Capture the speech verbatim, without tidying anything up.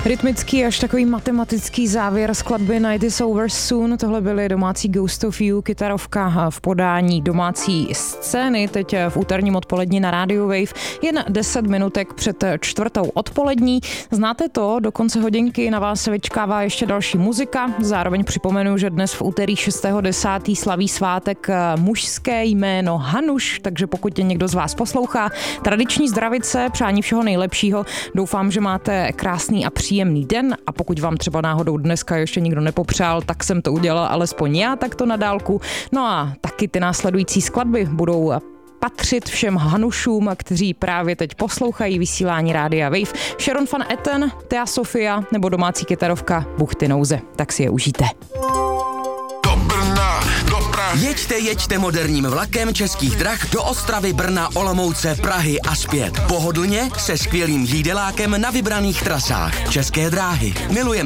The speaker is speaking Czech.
Rytmický až takový matematický závěr skladby Night is Over Soon. Tohle byly domácí Ghost of You, kytarovka v podání domácí scény, teď v úterním odpolední na Radio Wave, jen deset minutek před čtvrtou odpolední. Znáte to, do konce hodinky na vás se vyčkává ještě další muzika. Zároveň připomenu, že dnes v úterý šestého desátého slaví svátek mužské jméno Hanuš, takže pokud je někdo z vás poslouchá, tradiční zdravice, přání všeho nejlepšího. Doufám, že máte krásný a příjemný den a pokud vám třeba náhodou dneska ještě nikdo nepopřál, tak jsem to udělala alespoň já takto na dálku. No a taky ty následující skladby budou patřit všem Hanušům, kteří právě teď poslouchají vysílání Rádia Wave. Sharon Van Etten, Thea Sofia nebo domácí kytarovka Buchty nouze. Tak si je užijte. Jeďte, jeďte moderním vlakem Českých drah do Ostravy, Brna, Olomouce, Prahy a zpět. Pohodlně se skvělým jídelákem na vybraných trasách. České dráhy. Milujeme